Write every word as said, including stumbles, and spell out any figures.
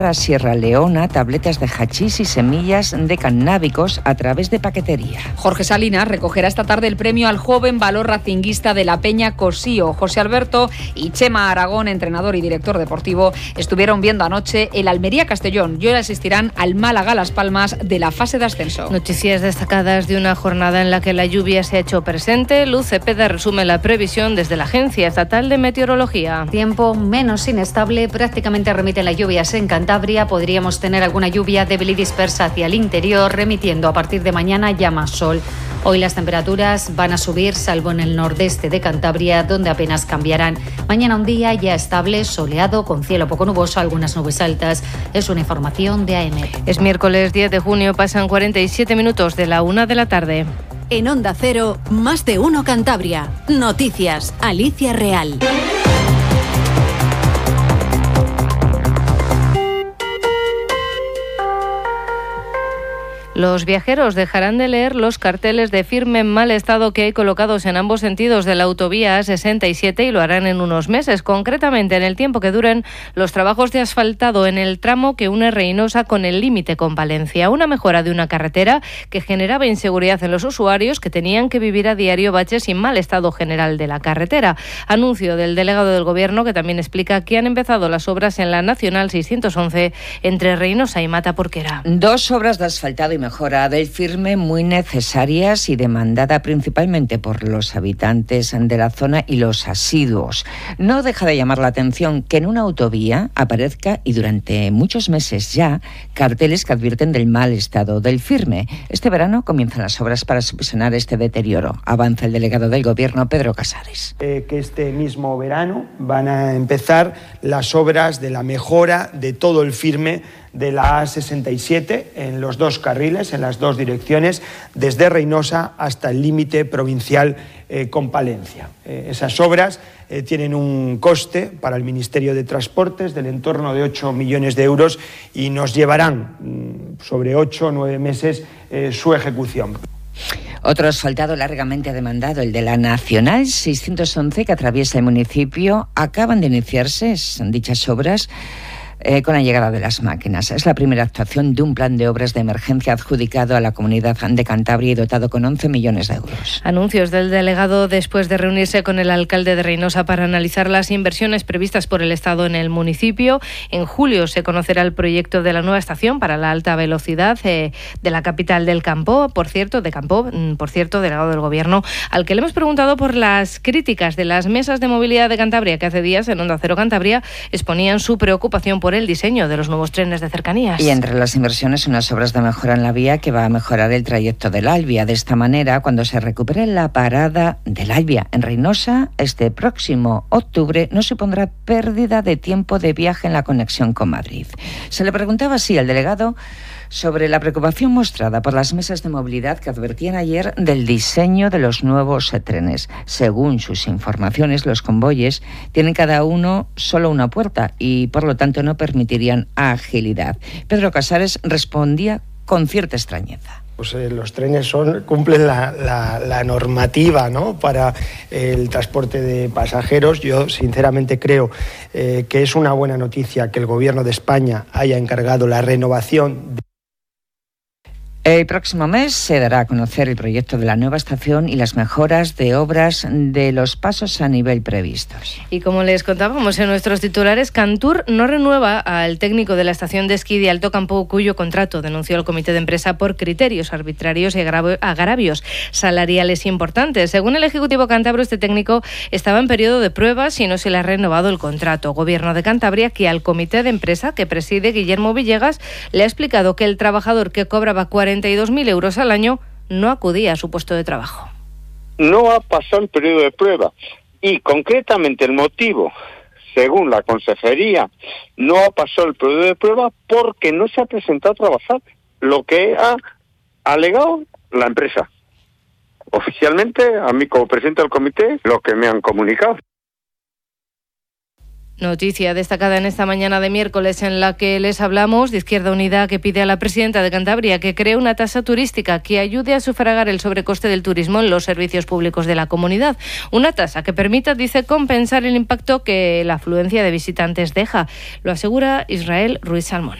a Sierra Leona tabletas de hachís y semillas de canábicos a través de paquetería. Jorge Salinas recogerá esta tarde el premio al joven valor racinguista de la Peña Cosío. José Alberto y Chema Aragón, entrenador y director deportivo, estuvieron viendo anoche el Almería Castellón y hoy asistirán al Málaga Las Palmas de la fase de ascenso. Noticias destacadas de una jornada en la que la lluvia se ha hecho presente. Luz Cepeda resume la previsión desde la Agencia Estatal de Meteorología. Tiempo menos inestable, prácticamente remiten las lluvias en Cantabria. Podríamos tener alguna lluvia débil y dispersa hacia el interior, remitiendo a partir de mañana ya más sol. Hoy las temperaturas van a subir, salvo en el nordeste de Cantabria, donde apenas cambiarán. Mañana un día ya estable, soleado, con cielo poco nuboso, algunas nubes altas. Es una información de A E M E T. Es miércoles diez de junio, pasan cuarenta y siete minutos de la una de la tarde. En Onda Cero, Más de Uno Cantabria. Noticias, Alicia Real. Los viajeros dejarán de leer los carteles de firme en mal estado que hay colocados en ambos sentidos de la autovía A sesenta y siete y lo harán en unos meses, concretamente en el tiempo que duren los trabajos de asfaltado en el tramo que une Reinosa con el límite con Palencia. Una mejora de una carretera que generaba inseguridad en los usuarios que tenían que vivir a diario baches y mal estado general de la carretera. Anuncio del delegado del Gobierno que también explica que han empezado las obras en la Nacional seiscientos once entre Reinosa y Mataporquera. Dos obras de asfaltado y mejora del firme muy necesarias y demandada principalmente por los habitantes de la zona y los asiduos. No deja de llamar la atención que en una autovía aparezca, y durante muchos meses ya, carteles que advierten del mal estado del firme. Este verano comienzan las obras para subsanar este deterioro. Avanza el delegado del Gobierno, Pedro Casares. Eh, que este mismo verano van a empezar las obras de la mejora de todo el firme de la A sesenta y siete en los dos carriles, en las dos direcciones, desde Reinosa hasta el límite provincial eh, con Palencia. Eh, esas obras eh, tienen un coste para el Ministerio de Transportes del entorno de ocho millones de euros y nos llevarán mm, sobre ocho o nueve meses eh, su ejecución. Otro asfaltado largamente demandado, el de la Nacional seiscientos once, que atraviesa el municipio. Acaban de iniciarse dichas obras Eh, con la llegada de las máquinas. Es la primera actuación de un plan de obras de emergencia adjudicado a la Comunidad de Cantabria y dotado con once millones de euros. Anuncios del delegado después de reunirse con el alcalde de Reinosa para analizar las inversiones previstas por el Estado en el municipio. En julio se conocerá el proyecto de la nueva estación para la alta velocidad eh, de la capital del Campo, por cierto, de Campo, por cierto, delegado del Gobierno, al que le hemos preguntado por las críticas de las mesas de movilidad de Cantabria, que hace días en Onda Cero Cantabria exponían su preocupación por el diseño de los nuevos trenes de cercanías. Y entre las inversiones, unas obras de mejora en la vía que va a mejorar el trayecto del Albia. De esta manera, cuando se recupere la parada del Albia en Reinosa, este próximo octubre no supondrá pérdida de tiempo de viaje en la conexión con Madrid. Se le preguntaba así al delegado sobre la preocupación mostrada por las mesas de movilidad que advertían ayer del diseño de los nuevos trenes. Según sus informaciones, los convoyes tienen cada uno solo una puerta y, por lo tanto, no permitirían agilidad. Pedro Casares respondía con cierta extrañeza. Pues eh, los trenes son, cumplen la, la, la normativa, ¿no?, para el transporte de pasajeros. Yo sinceramente creo eh, que es una buena noticia que el Gobierno de España haya encargado la renovación de... El próximo mes se dará a conocer el proyecto de la nueva estación y las mejoras de obras de los pasos a nivel previstos. Y como les contábamos en nuestros titulares, Cantur no renueva al técnico de la estación de esquí de Alto Campo, cuyo contrato denunció el comité de empresa por criterios arbitrarios y agravios salariales importantes. Según el Ejecutivo cántabro, este técnico estaba en periodo de pruebas y no se le ha renovado el contrato. Gobierno de Cantabria, que al comité de empresa que preside Guillermo Villegas le ha explicado que el trabajador que cobraba cuarenta y dos mil euros al año no acudía a su puesto de trabajo. No ha pasado el periodo de prueba y concretamente el motivo, según la consejería, no ha pasado el periodo de prueba porque no se ha presentado a trabajar, lo que ha alegado la empresa. Oficialmente, a mí como presidente del comité, lo que me han comunicado. Noticia destacada en esta mañana de miércoles en la que les hablamos de Izquierda Unida, que pide a la presidenta de Cantabria que cree una tasa turística que ayude a sufragar el sobrecoste del turismo en los servicios públicos de la comunidad. Una tasa que permita, dice, compensar el impacto que la afluencia de visitantes deja. Lo asegura Israel Ruiz Salmón.